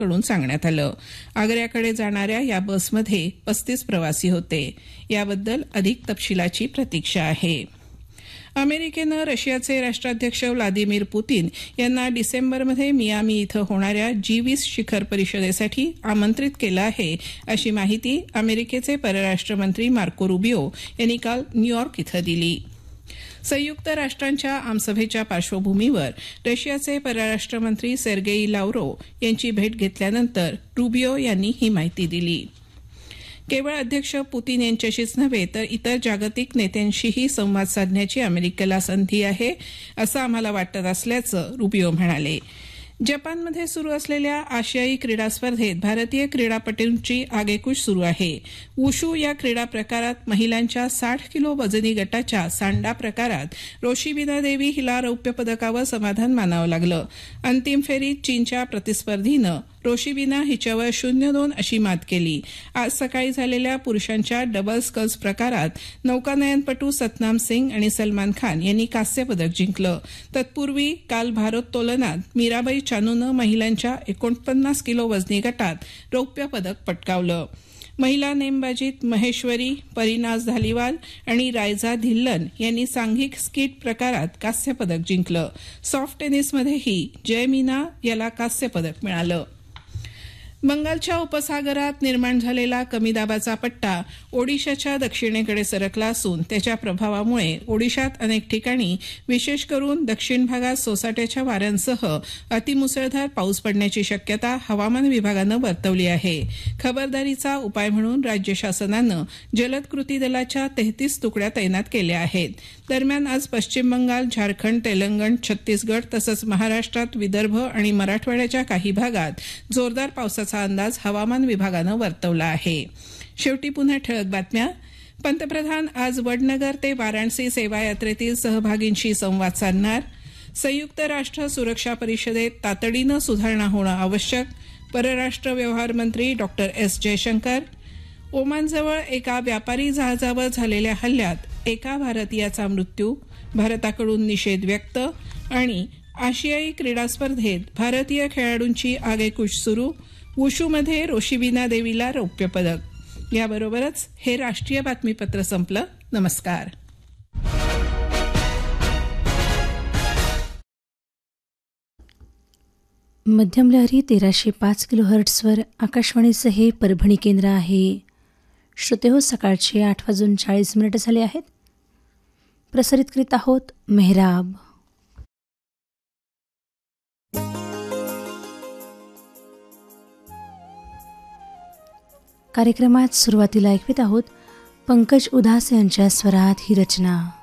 कडून सांगण्यात आलं. आग्र्याकडे जाणाऱ्या या बसमध्ये 35 प्रवासी होते. याबद्दल अधिक तपशिलाची प्रतीक्षा आहे. अमेरिकेनं रशियाचे राष्ट्राध्यक्ष व्लादिमीर पुतीन यांना डिसेंबरमध्ये मियामी इथं होणाऱ्या G20 शिखर परिषदेसाठी आमंत्रित केलं आहे, अशी माहिती अमेरिकेचे परराष्ट्र मंत्री मार्को रुबियो यांनी काल न्यूयॉर्क इथं दिली. संयुक्त राष्ट्रांच्या आमसभेच्या पार्श्वभूमीवर रशियाचे परराष्ट्र मंत्री सेर्गेई लाव्हरोव्ह यांची भेट घेतल्यानंतर रुबियो यांनी ही माहिती दिली. केवळ अध्यक्ष पुतीन यांच्याशीच नव्हे तर इतर जागतिक नेत्यांशीही संवाद साधण्याची अमेरिकेला संधी आहे, असं आम्हाला वाटत असल्याचं रुबियो म्हणाले. जपानमध्ये सुरू असलेल्या आशियाई क्रीडा स्पर्धेत भारतीय क्रीडापटूंची आगेकूच सुरू आहे. वुशू या क्रीडा प्रकारात महिलांच्या 60 किलो वजनी गटाच्या सांडा प्रकारात रोशिबिना देवी हिला रौप्य पदकावर समाधान मानावं लागलं. अंतिम फेरीत चीनच्या प्रतिस्पर्धीनं रोशिबिना हिच्यावर 0-2 अशी मात केली. आज सकाळी झालेल्या पुरुषांच्या डबल स्कल्स प्रकारात नौकानयनपटू सतनाम सिंग आणि सलमान खान यांनी कांस्य पदक जिंकलं. तत्पूर्वी काल भारोत्तोलनात मीराबाई चानूनं महिलांच्या 49 किलो वजनी गटात रौप्य पदक पटकावलं. महिला नेमबाजीत महेश्वरी, परिनाज धालीवाल आणि रायझा धिल्लन यांनी सांघिक स्कीट प्रकारात कांस्य पदक जिंकलं. सॉफ्ट टेनिसमध्येही जयमीना याला कांस्य पदक मिळालं. बंगालच्या उपसागरात निर्माण झालेला कमी दाबाचा पट्टा ओडिशाच्या दक्षिणेकडे सरकला असून त्याच्या प्रभावामुळे ओडिशात अनेक ठिकाणी विशेष करून दक्षिण भागात सोसाट्याच्या वाऱ्यांसह अतिमुसळधार पाऊस पडण्याची शक्यता हवामान विभागानं वर्तवली आहे. खबरदारीचा उपाय म्हणून राज्य शासनानं जलद कृती दलाच्या 33 तुकड्या तैनात केल्या आहेत. दरम्यान आज पश्चिम बंगाल, झारखंड, तेलंगण, छत्तीसगड तसंच महाराष्ट्रात विदर्भ आणि मराठवाड्याच्या काही भागात जोरदार पावसाचा अंदाज हवामान विभागानं वर्तवला आहे. शेवटी पुन्हा ठळक बातम्या. पंतप्रधान आज वडनगर ते वाराणसी सेवा यात्रेतील सहभागींशी संवाद साधणार. संयुक्त राष्ट्र सुरक्षा परिषदेत तातडीनं सुधारणा होणं आवश्यक. परराष्ट्र व्यवहार मंत्री डॉक्टर एस जयशंकर. ओमानजवळ एका व्यापारी जहाजावर झालेल्या हल्ल्यात एका भारतीयाचा मृत्यू, भारताकडून निषेध व्यक्त. आणि आशियाई क्रीडा स्पर्धेत भारतीय खेळाडूंची आगेकूच सुरू. वुशूमध्ये रोशिबिना देवीला रौप्य पदक. याबरोबरच हे राष्ट्रीय बातमीपत्र संपलं. नमस्कार. मध्यम लहरी 1305 किलोहर्ट्झवर आकाशवाणीचं हे परभणी केंद्र आहे. श्रोते हो, सकाळचे 8:40 झाले आहेत. प्रसारित करीत आहोत मेहराब. कार्यक्रमात सुरुवातीला ऐकवीत आहोत पंकज उधास यांच्या स्वरात ही रचना.